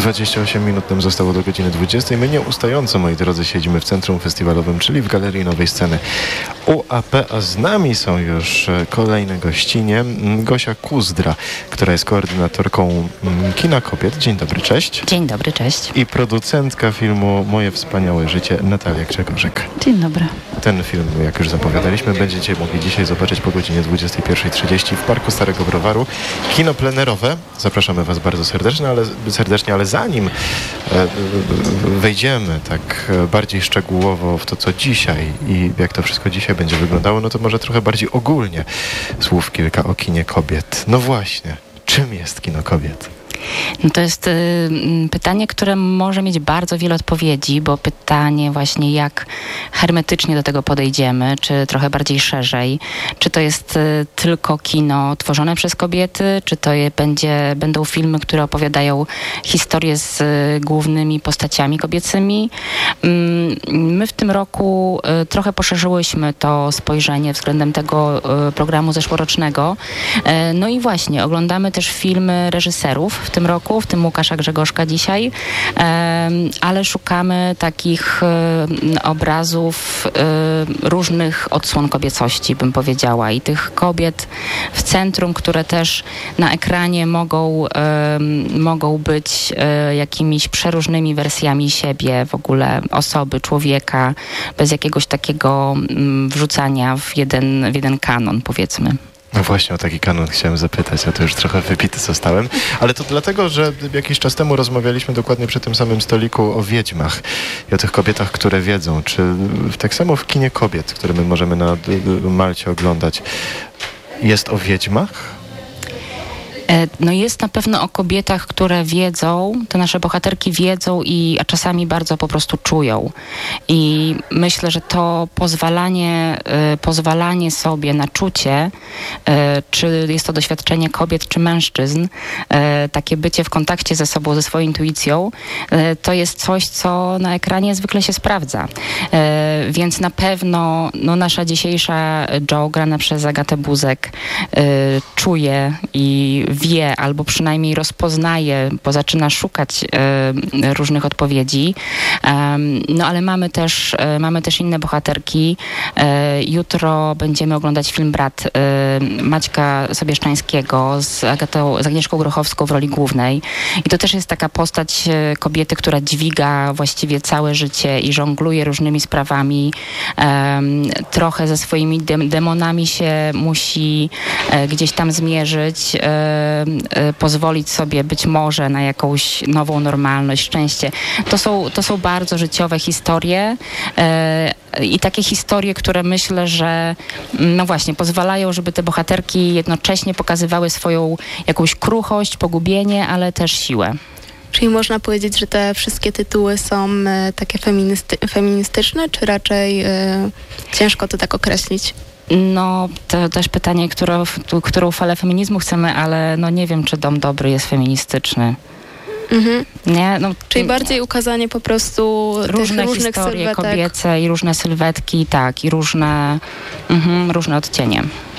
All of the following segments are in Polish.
28 minut nam zostało do godziny 20. My nieustająco, moi drodzy, siedzimy w Centrum Festiwalowym, czyli w Galerii Nowej Sceny UAP, a z nami są już kolejne gościnie. Gosia Kuzdra, która jest koordynatorką Kina Kobiet. Dzień dobry, cześć. Dzień dobry, cześć. I producentka filmu Moje wspaniałe życie, Natalia Grzegorzek. Dzień dobry. Ten film, jak już zapowiadaliśmy, będziecie mogli dzisiaj zobaczyć po godzinie 21:30 w Parku Starego Browaru. Kino plenerowe. Zapraszamy Was bardzo serdecznie, ale zanim wejdziemy tak bardziej szczegółowo w to, co dzisiaj i jak to wszystko dzisiaj będzie wyglądało, no to może trochę bardziej ogólnie słów kilka o kinie kobiet. No właśnie, czym jest kino kobiet? No to jest pytanie, które może mieć bardzo wiele odpowiedzi, bo pytanie właśnie, jak hermetycznie do tego podejdziemy, czy trochę bardziej szerzej, czy to jest tylko kino tworzone przez kobiety, czy to będą filmy, które opowiadają historie z głównymi postaciami kobiecymi. My w tym roku trochę poszerzyłyśmy to spojrzenie względem tego programu zeszłorocznego. No i właśnie, oglądamy też filmy reżyserów w tym roku, w tym Łukasza Grzegorzka dzisiaj, ale szukamy takich obrazów różnych odsłon kobiecości, bym powiedziała, i tych kobiet w centrum, które też na ekranie mogą być jakimiś przeróżnymi wersjami siebie, w ogóle osoby, człowieka, bez jakiegoś takiego wrzucania w jeden kanon, powiedzmy. No właśnie o taki kanon chciałem zapytać, a to już trochę wypity zostałem. Ale to dlatego, że jakiś czas temu rozmawialiśmy dokładnie przy tym samym stoliku o wiedźmach i o tych kobietach, które wiedzą. Czy tak samo w kinie kobiet, które my możemy na Malcie oglądać, jest o wiedźmach? No jest na pewno o kobietach, które wiedzą, te nasze bohaterki wiedzą, a czasami bardzo po prostu czują. I myślę, że to pozwalanie sobie na czucie, czy jest to doświadczenie kobiet, czy mężczyzn, takie bycie w kontakcie ze sobą, ze swoją intuicją, to jest coś, co na ekranie zwykle się sprawdza. Więc na pewno nasza dzisiejsza Jo, grana przez Agatę Buzek, czuje i wie, albo przynajmniej rozpoznaje, bo zaczyna szukać różnych odpowiedzi. No ale mamy też inne bohaterki. Jutro będziemy oglądać film Brat Maćka Sobieszczańskiego z Agnieszką Grochowską w roli głównej. I to też jest taka postać kobiety, która dźwiga właściwie całe życie i żongluje różnymi sprawami. Trochę ze swoimi demonami się musi gdzieś tam zmierzyć, pozwolić sobie być może na jakąś nową normalność, szczęście. To są bardzo życiowe historie i takie historie, które myślę, że no właśnie pozwalają, żeby te bohaterki jednocześnie pokazywały swoją jakąś kruchość, pogubienie, ale też siłę. Czyli można powiedzieć, że te wszystkie tytuły są takie feministyczne, czy raczej ciężko to tak określić? No, to też pytanie, którą falę feminizmu chcemy, ale no nie wiem, czy Dom Dobry jest feministyczny. Mhm. Nie? No, czyli bardziej ukazanie po prostu różnych historie sylwetek. Kobiece i różne sylwetki, tak, i różne odcienie.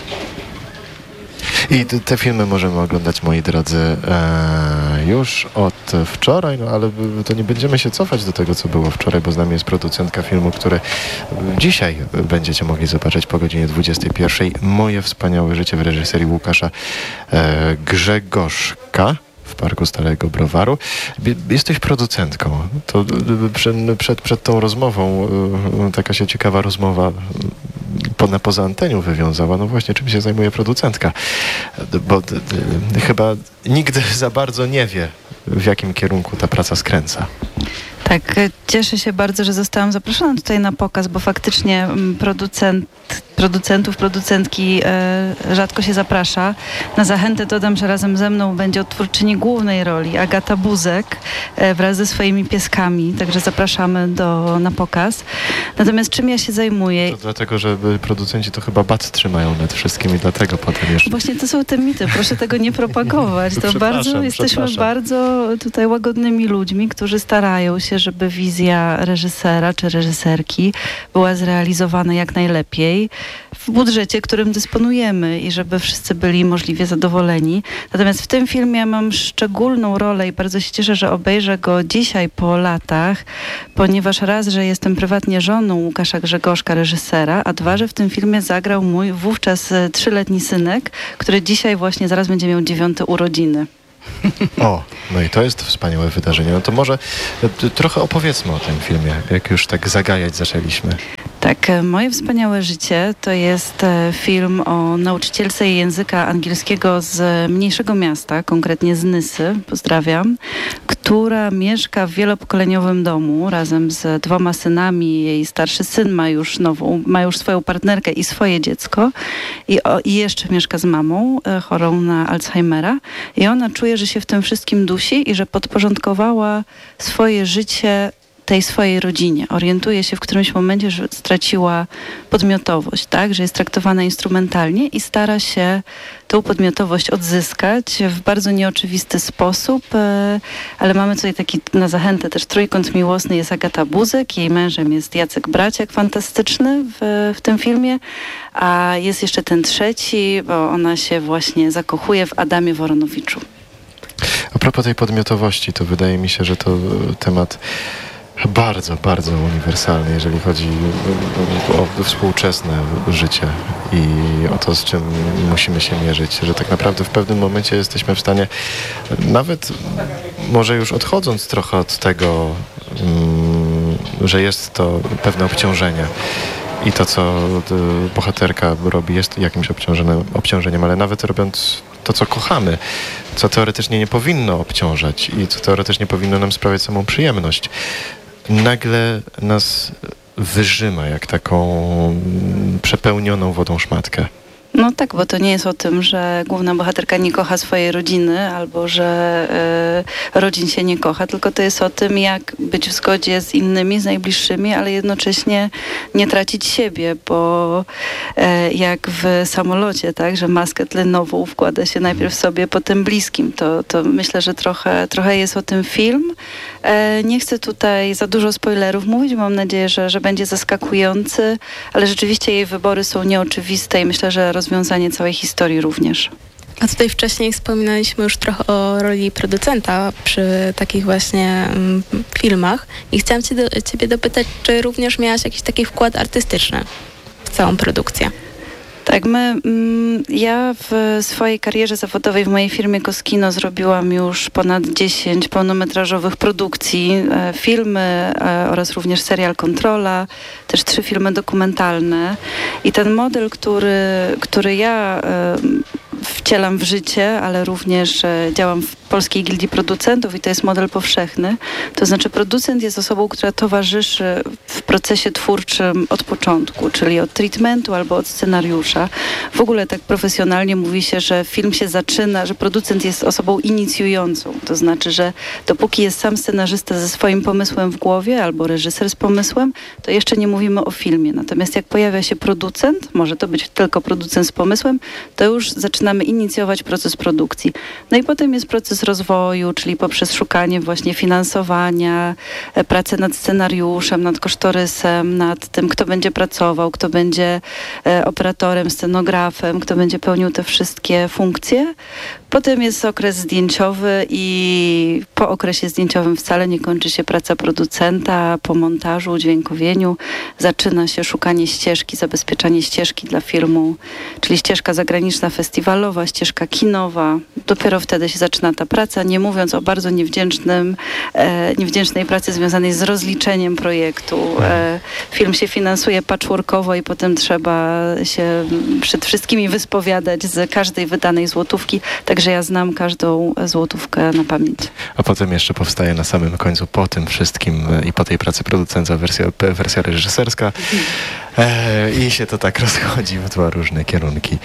I te filmy możemy oglądać, moi drodzy, już od wczoraj, no ale to nie będziemy się cofać do tego, co było wczoraj, bo z nami jest producentka filmu, który dzisiaj będziecie mogli zobaczyć po godzinie 21:00. Moje wspaniałe życie w reżyserii Łukasza Grzegorzka w Parku Starego Browaru. Jesteś producentką. To przed tą rozmową taka się ciekawa rozmowa poza antenią wywiązała. No właśnie, czym się zajmuje producentka? Bo chyba nigdy za bardzo nie wie, w jakim kierunku ta praca skręca. Tak, cieszę się bardzo, że zostałam zaproszona tutaj na pokaz, bo faktycznie producentki rzadko się zaprasza. Na zachętę dodam, że razem ze mną będzie odtwórczyni głównej roli Agata Buzek wraz ze swoimi pieskami, także zapraszamy na pokaz. Natomiast czym ja się zajmuję? To dlatego, że producenci to chyba bat trzymają nad wszystkim i dlatego potem jeszcze... Właśnie to są te mity, proszę tego nie propagować. To jesteśmy bardzo tutaj łagodnymi ludźmi, którzy starają się, się, żeby wizja reżysera czy reżyserki była zrealizowana jak najlepiej w budżecie, którym dysponujemy i żeby wszyscy byli możliwie zadowoleni. Natomiast w tym filmie mam szczególną rolę i bardzo się cieszę, że obejrzę go dzisiaj po latach, ponieważ raz, że jestem prywatnie żoną Łukasza Grzegorzka, reżysera, a dwa, że w tym filmie zagrał mój wówczas 3-letni synek, który dzisiaj właśnie zaraz będzie miał 9 urodziny. O, no i to jest wspaniałe wydarzenie. No to może trochę opowiedzmy o tym filmie, jak już tak zagajać zaczęliśmy. Tak, Moje wspaniałe życie to jest film o nauczycielce języka angielskiego z mniejszego miasta, konkretnie z Nysy, pozdrawiam, która mieszka w wielopokoleniowym domu razem z 2 synami. Jej starszy syn ma już swoją partnerkę i swoje dziecko i jeszcze mieszka z mamą chorą na Alzheimera i ona czuje, że się w tym wszystkim dusi i że podporządkowała swoje życie tej swojej rodzinie. Orientuje się w którymś momencie, że straciła podmiotowość, tak? Że jest traktowana instrumentalnie i stara się tą podmiotowość odzyskać w bardzo nieoczywisty sposób, ale mamy tutaj taki na zachętę też trójkąt miłosny, jest Agata Buzek, jej mężem jest Jacek Braciak, fantastyczny w tym filmie, a jest jeszcze ten trzeci, bo ona się właśnie zakochuje w Adamie Woronowiczu. A propos tej podmiotowości, to wydaje mi się, że to temat bardzo, bardzo uniwersalny, jeżeli chodzi o współczesne życie i o to, z czym musimy się mierzyć, że tak naprawdę w pewnym momencie jesteśmy w stanie, nawet może już odchodząc trochę od tego, że jest to pewne obciążenie i to, co bohaterka robi, jest jakimś obciążeniem, ale nawet robiąc to, co kochamy, co teoretycznie nie powinno obciążać i co teoretycznie powinno nam sprawiać samą przyjemność, nagle nas wyżyma jak taką przepełnioną wodą szmatkę. No tak, bo to nie jest o tym, że główna bohaterka nie kocha swojej rodziny albo że rodzin się nie kocha, tylko to jest o tym, jak być w zgodzie z innymi, z najbliższymi, ale jednocześnie nie tracić siebie, bo jak w samolocie, tak, że maskę tlenową wkłada się najpierw sobie, potem bliskim. To myślę, że trochę jest o tym film. Nie chcę tutaj za dużo spoilerów mówić, mam nadzieję, że będzie zaskakujący, ale rzeczywiście jej wybory są nieoczywiste i myślę, że rozwiązanie całej historii również. A tutaj wcześniej wspominaliśmy już trochę o roli producenta przy takich właśnie filmach i chciałam ciebie dopytać, czy również miałaś jakiś taki wkład artystyczny w całą produkcję? Tak, ja w swojej karierze zawodowej w mojej firmie Koskino zrobiłam już ponad 10 pełnometrażowych produkcji, filmy oraz również serial Kontrola, też 3 filmy dokumentalne i ten model, który ja wcielam w życie, ale również działam w Polskiej Gildii Producentów i to jest model powszechny. To znaczy producent jest osobą, która towarzyszy w procesie twórczym od początku, czyli od treatmentu albo od scenariusza. W ogóle tak profesjonalnie mówi się, że film się zaczyna, że producent jest osobą inicjującą. To znaczy, że dopóki jest sam scenarzysta ze swoim pomysłem w głowie albo reżyser z pomysłem, to jeszcze nie mówimy o filmie. Natomiast jak pojawia się producent, może to być tylko producent z pomysłem, to już zaczynamy inicjować proces produkcji. No i potem jest proces rozwoju, czyli poprzez szukanie właśnie finansowania, pracę nad scenariuszem, nad kosztorysem, nad tym, kto będzie pracował, kto będzie operatorem, scenografem, kto będzie pełnił te wszystkie funkcje. Potem jest okres zdjęciowy i po okresie zdjęciowym wcale nie kończy się praca producenta. Po montażu, udźwiękowieniu zaczyna się szukanie ścieżki, zabezpieczanie ścieżki dla filmu, czyli ścieżka zagraniczna, festiwalowa, ścieżka kinowa. Dopiero wtedy się zaczyna ta praca, nie mówiąc o bardzo niewdzięcznej pracy związanej z rozliczeniem projektu. Film się finansuje patchworkowo i potem trzeba się przed wszystkimi wyspowiadać z każdej wydanej złotówki. Także ja znam każdą złotówkę na pamięć. A potem jeszcze powstaje na samym końcu po tym wszystkim i po tej pracy producenta wersja reżyserska i się to tak rozchodzi w 2 różne kierunki.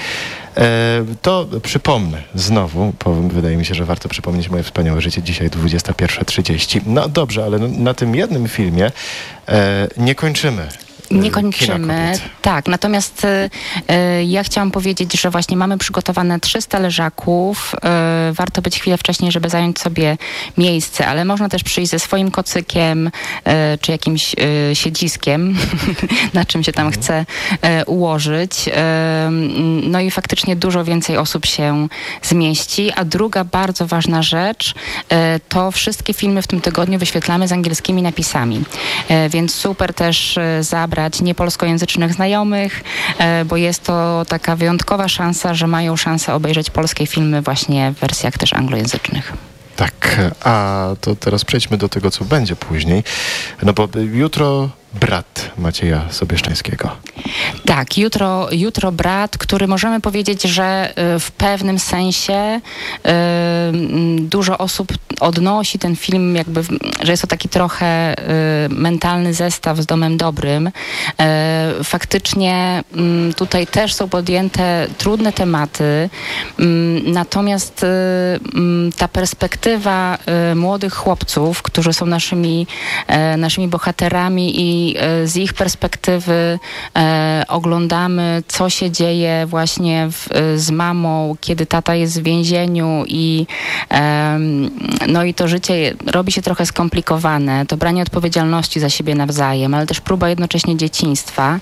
To przypomnę znowu, bo wydaje mi się, że warto przypomnieć moje wspaniałe życie. Dzisiaj 21:30. No dobrze, ale na tym jednym filmie nie kończymy Nie kończymy, tak. Natomiast ja chciałam powiedzieć, że właśnie mamy przygotowane 300 leżaków. Warto być chwilę wcześniej, żeby zająć sobie miejsce, ale można też przyjść ze swoim kocykiem, czy jakimś siedziskiem, na czym się tam chce ułożyć. No i faktycznie dużo więcej osób się zmieści. A druga bardzo ważna rzecz, to wszystkie filmy w tym tygodniu wyświetlamy z angielskimi napisami. Więc super też zabrać niepolskojęzycznych znajomych, bo jest to taka wyjątkowa szansa, że mają szansę obejrzeć polskie filmy właśnie w wersjach też anglojęzycznych. Tak, a to teraz przejdźmy do tego, co będzie później. No bo jutro brat Macieja Sobieszczańskiego. Tak, jutro brat, który możemy powiedzieć, że w pewnym sensie dużo osób odnosi ten film jakby, że jest to taki trochę mentalny zestaw z Domem Dobrym. Faktycznie tutaj też są podjęte trudne tematy, natomiast ta perspektywa młodych chłopców, którzy są naszymi bohaterami i z ich perspektywy oglądamy, co się dzieje właśnie z mamą, kiedy tata jest w więzieniu i no i to życie robi się trochę skomplikowane. To branie odpowiedzialności za siebie nawzajem, ale też próba jednocześnie dzieciństwa.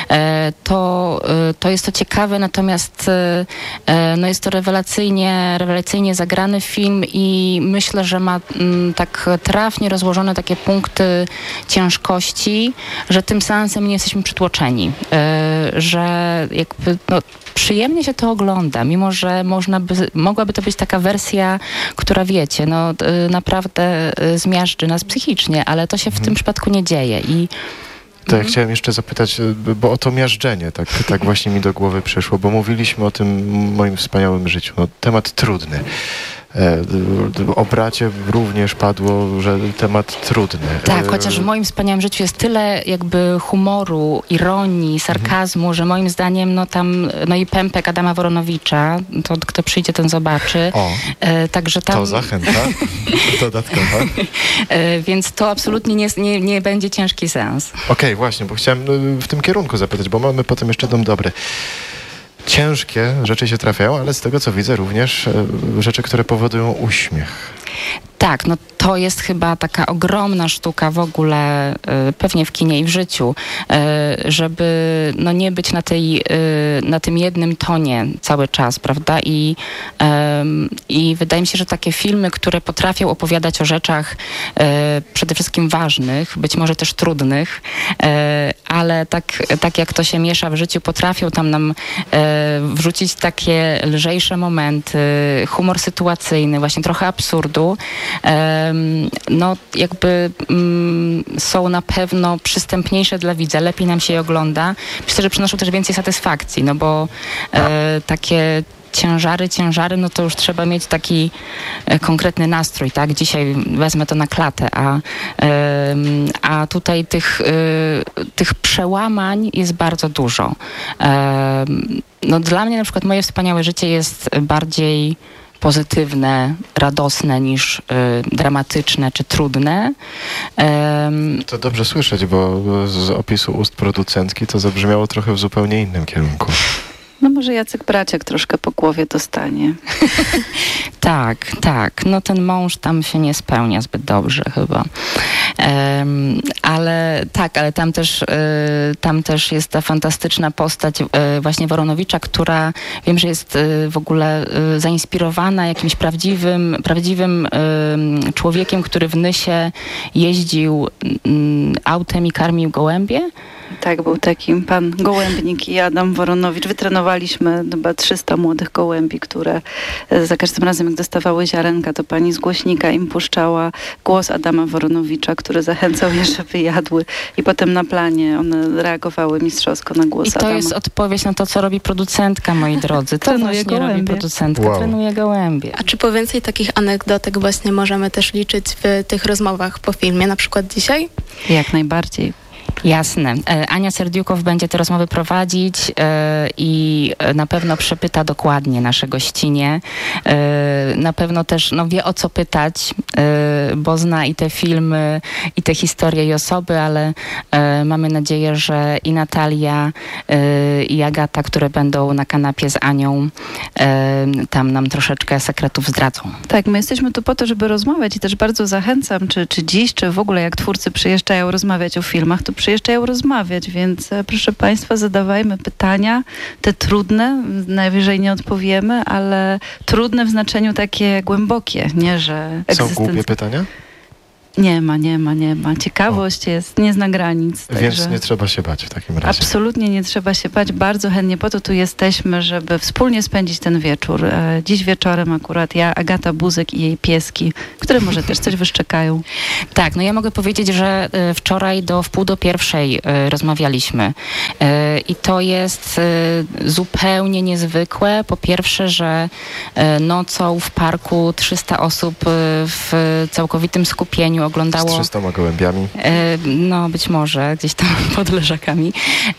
To jest to ciekawe, natomiast no jest to rewelacyjnie zagrany film i myślę, że ma tak trafnie rozłożone takie punkty ciężkości, że tym seansem nie jesteśmy przytłoczeni, że jakby przyjemnie się to ogląda, mimo że mogłaby to być taka wersja, która wiecie, naprawdę zmiażdży nas psychicznie, ale to się w tym przypadku nie dzieje. To ja chciałem jeszcze zapytać, bo o to miażdżenie tak właśnie mi do głowy przyszło, bo mówiliśmy o tym moim wspaniałym życiu. Temat trudny. O bracie również padło, że temat trudny. Tak, chociaż w moim wspaniałym życiu jest tyle jakby humoru, ironii, sarkazmu, że moim zdaniem i pępek Adama Woronowicza, to kto przyjdzie, ten zobaczy. Także tam... To zachęta dodatkowa. Więc to absolutnie nie będzie ciężki seans. Okej, właśnie, bo chciałem w tym kierunku zapytać, bo mamy potem jeszcze Dom Dobry. Ciężkie rzeczy się trafiają, ale z tego co widzę również rzeczy, które powodują uśmiech. Tak, to jest chyba taka ogromna sztuka w ogóle, pewnie w kinie i w życiu, żeby nie być na tym jednym tonie cały czas, prawda? I wydaje mi się, że takie filmy, które potrafią opowiadać o rzeczach przede wszystkim ważnych, być może też trudnych, ale tak jak to się miesza w życiu, potrafią tam nam wrzucić takie lżejsze momenty, humor sytuacyjny, właśnie trochę absurdu. Są na pewno przystępniejsze dla widza, lepiej nam się je ogląda. Myślę, że przynoszą też więcej satysfakcji, bo takie ciężary, to już trzeba mieć taki konkretny nastrój, tak? Dzisiaj wezmę to na klatę, a tutaj tych przełamań jest bardzo dużo. Dla mnie na przykład moje wspaniałe życie jest bardziej pozytywne, radosne niż dramatyczne czy trudne. To dobrze słyszeć, bo z opisu ust producentki to zabrzmiało trochę w zupełnie innym kierunku. Może Jacek Braciak troszkę po głowie dostanie. Tak. Ten mąż tam się nie spełnia zbyt dobrze chyba. Ale tam też jest ta fantastyczna postać właśnie Woronowicza, która wiem, że jest w ogóle zainspirowana jakimś prawdziwym człowiekiem, który w Nysie jeździł autem i karmił gołębie. Tak, był taki pan Gołębnik i Adam Woronowicz. Wytrenowaliśmy chyba 300 młodych gołębi, które za każdym razem, jak dostawały ziarenka, to pani z głośnika im puszczała głos Adama Woronowicza, który zachęcał je, żeby jadły. I potem na planie one reagowały mistrzowsko na głos Adama. I to jest odpowiedź na to, co robi producentka, moi drodzy. To trenuje właśnie robi producentka, trenuje gołębie. A czy po więcej takich anegdotek właśnie możemy też liczyć w tych rozmowach po filmie, na przykład dzisiaj? Jak najbardziej. Jasne. Ania Serdiukow będzie te rozmowy prowadzić i na pewno przepyta dokładnie nasze gościnie. Na pewno też wie o co pytać, bo zna i te filmy, i te historie, i osoby, ale mamy nadzieję, że i Natalia, i Agata, które będą na kanapie z Anią, tam nam troszeczkę sekretów zdradzą. Tak, my jesteśmy tu po to, żeby rozmawiać i też bardzo zachęcam, czy dziś, czy w ogóle jak twórcy przyjeżdżają rozmawiać o filmach, to przyjeżdżają rozmawiać, więc proszę Państwa, zadawajmy pytania, te trudne, najwyżej nie odpowiemy, ale trudne w znaczeniu takie głębokie, nie, że Są głupie pytania? Nie ma. Ciekawość nie zna granic. Więc także nie trzeba się bać w takim razie. Absolutnie nie trzeba się bać. Bardzo chętnie po to tu jesteśmy, żeby wspólnie spędzić ten wieczór. Dziś wieczorem akurat ja, Agata Buzek i jej pieski, które może też coś wyszczekają. Tak, ja mogę powiedzieć, że wczoraj do 12:30 rozmawialiśmy i to jest zupełnie niezwykłe. Po pierwsze, że nocą w parku 300 osób w całkowitym skupieniu oglądało... Z 300 gołębiami. Być może, gdzieś tam pod leżakami.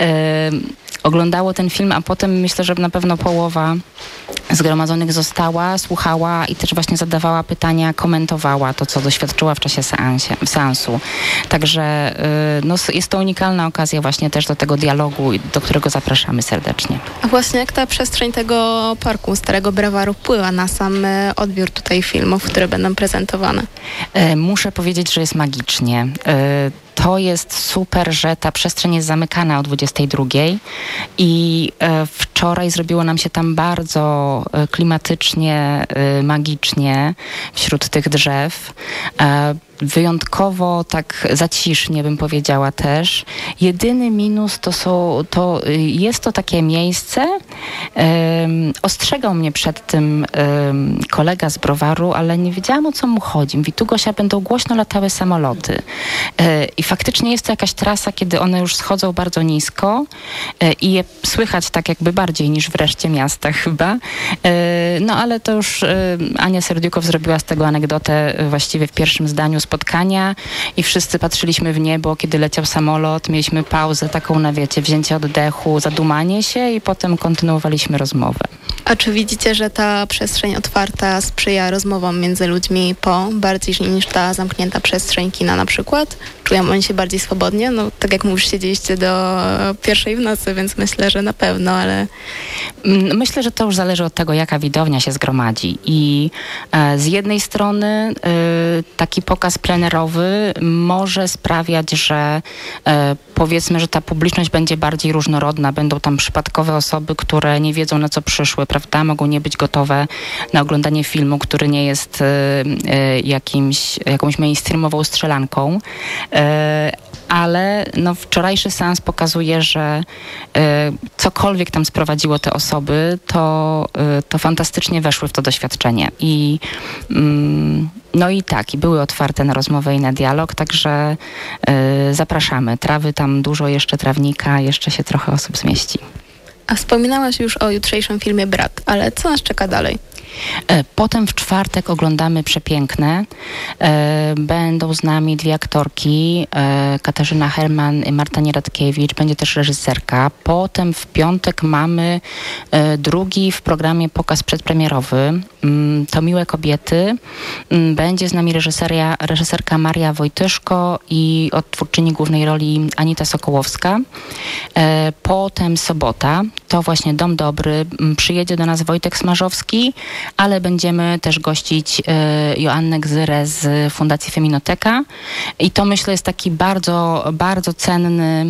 Oglądało ten film, a potem myślę, że na pewno połowa zgromadzonych została, słuchała i też właśnie zadawała pytania, komentowała to, co doświadczyła w czasie seansu. Także jest to unikalna okazja właśnie też do tego dialogu, do którego zapraszamy serdecznie. A właśnie jak ta przestrzeń tego parku Starego Browaru wpływa na sam odbiór tutaj filmów, które będą prezentowane? Muszę powiedzieć, że jest magicznie. To jest super, że ta przestrzeń jest zamykana o 22:00 i wczoraj zrobiło nam się tam bardzo klimatycznie, magicznie wśród tych drzew. Wyjątkowo tak zacisznie bym powiedziała też. Jedyny minus jest to takie miejsce, ostrzegał mnie przed tym kolega z browaru, ale nie wiedziałam, o co mu chodzi. Mówi, tu Gosia, będą głośno latały samoloty. I faktycznie jest to jakaś trasa, kiedy one już schodzą bardzo nisko i je słychać tak jakby bardziej niż w reszcie miasta chyba. Ale to już Ania Serdiukow zrobiła z tego anegdotę właściwie w pierwszym zdaniu spotkania i wszyscy patrzyliśmy w niebo, kiedy leciał samolot, mieliśmy pauzę taką wzięcie oddechu, zadumanie się i potem kontynuowaliśmy rozmowę. A czy widzicie, że ta przestrzeń otwarta sprzyja rozmowom między ludźmi bardziej niż ta zamknięta przestrzeń kina na przykład? Czują oni się bardziej swobodnie? Tak jak mówisz, siedzieliście do 1:00 w nocy, więc myślę, że na pewno, ale... Myślę, że to już zależy od tego, jaka widownia się zgromadzi. I z jednej strony taki pokaz plenerowy może sprawiać, że powiedzmy, że ta publiczność będzie bardziej różnorodna. Będą tam przypadkowe osoby, które nie wiedzą, na co przyszły, prawda? Mogą nie być gotowe na oglądanie filmu, który nie jest jakąś mainstreamową strzelanką. Ale wczorajszy seans pokazuje, że cokolwiek tam sprowadziło te osoby, to fantastycznie weszły w to doświadczenie. I były otwarte na rozmowę i na dialog, także zapraszamy. Trawy tam dużo, jeszcze trawnika, jeszcze się trochę osób zmieści. A wspominałaś już o jutrzejszym filmie Brat, ale co nas czeka dalej? Potem w czwartek oglądamy Przepiękne. Będą z nami 2 aktorki, Katarzyna Herman i Marta Nieradkiewicz. Będzie też reżyserka. Potem w piątek mamy drugi w programie pokaz przedpremierowy. To Miłe kobiety. Będzie z nami reżyserka Maria Wojtyszko i odtwórczyni głównej roli Anita Sokołowska. Potem sobota. To właśnie Dom Dobry. Przyjedzie do nas Wojtek Smarzowski, ale będziemy też gościć Joannę Gzyrę z Fundacji Feminoteka i to myślę jest taki bardzo, bardzo cenny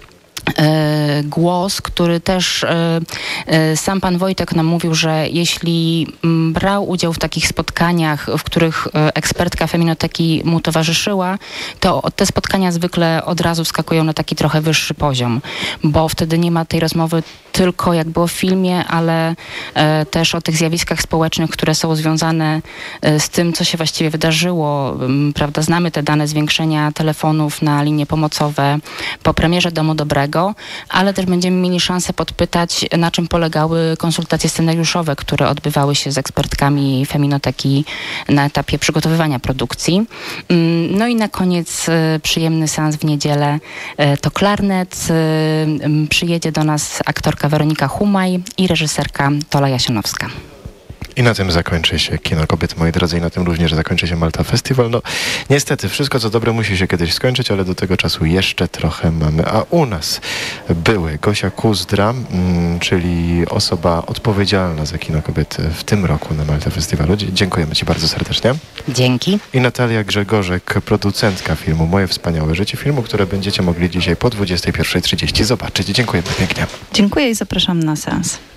głos, który też sam pan Wojtek nam mówił, że jeśli brał udział w takich spotkaniach, w których ekspertka Feminoteki mu towarzyszyła, to te spotkania zwykle od razu wskakują na taki trochę wyższy poziom, bo wtedy nie ma tej rozmowy tylko jak było w filmie, ale też o tych zjawiskach społecznych, które są związane z tym, co się właściwie wydarzyło. Prawda? Znamy te dane zwiększenia telefonów na linie pomocowe po premierze Domu Dobrego, Wiśniewskiego, ale też będziemy mieli szansę podpytać, na czym polegały konsultacje scenariuszowe, które odbywały się z ekspertkami Feminoteki na etapie przygotowywania produkcji. No i na koniec przyjemny seans w niedzielę to klarnet. Przyjedzie do nas aktorka Weronika Humaj i reżyserka Tola Jasianowska. I na tym zakończy się Kino Kobiet, moi drodzy, i na tym również zakończy się Malta Festival. No niestety, wszystko co dobre musi się kiedyś skończyć, ale do tego czasu jeszcze trochę mamy. A u nas były Gosia Kuzdra, czyli osoba odpowiedzialna za Kino Kobiet w tym roku na Malta Festiwalu. Dziękujemy Ci bardzo serdecznie. Dzięki. I Natalia Grzegorzek, producentka filmu Moje Wspaniałe Życie, filmu, które będziecie mogli dzisiaj po 21:30 zobaczyć. Dziękujemy pięknie. Dziękuję i zapraszam na seans.